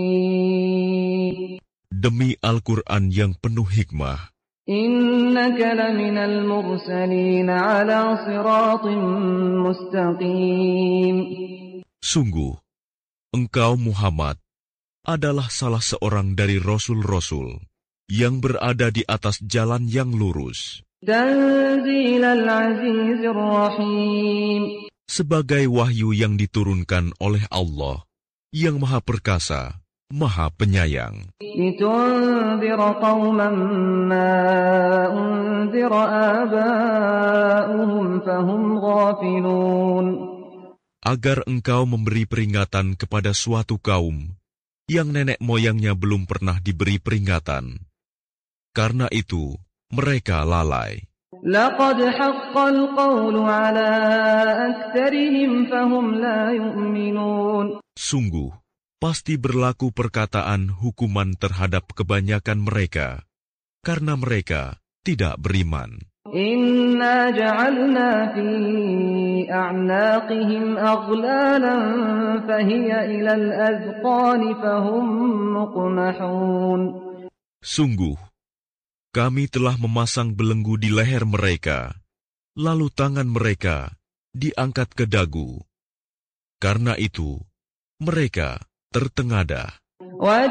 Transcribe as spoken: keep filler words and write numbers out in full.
Demi Al-Quran yang penuh hikmah, Innaka laminal mursalin ala siratin mustaqim. Sungguh, engkau Muhammad adalah salah seorang dari Rasul-Rasul yang berada di atas jalan yang lurus. Tanzilal azizir rahim. Sebagai wahyu yang diturunkan oleh Allah yang Maha Perkasa, Maha Penyayang. Litunzira qauman ma unzira aba'uhum fahum ghafilun. Agar engkau memberi peringatan kepada suatu kaum yang nenek moyangnya belum pernah diberi peringatan. Karena itu, mereka lalai. Laqad haqqal qawlu ala aktsarihim fahum la yu'minun. Sungguh, pasti berlaku perkataan hukuman terhadap kebanyakan mereka, karena mereka tidak beriman. Inna ja'alna fi a'naqihim aghlalan fahiya ilal azqani fahum muqmahun. Sungguh, kami telah memasang belenggu di leher mereka, lalu tangan mereka diangkat ke dagu. Karena itu, mereka tertengadah.